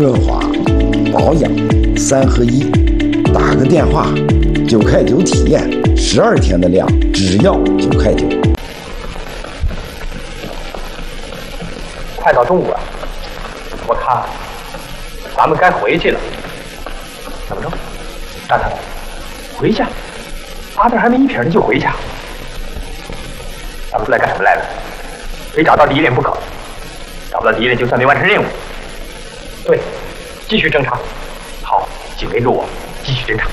润滑、保养3合1，打个电话9块9体验，12天的量只要9块9。 快到中午了，我看咱们该回去了。怎么着，大头，回去？阿德还没一撇呢就回去啊？咱们出来干什么来了？非找到敌人不可。找不到敌人，就算没完成任务。对，继续侦查。好，紧跟着我，继续侦查。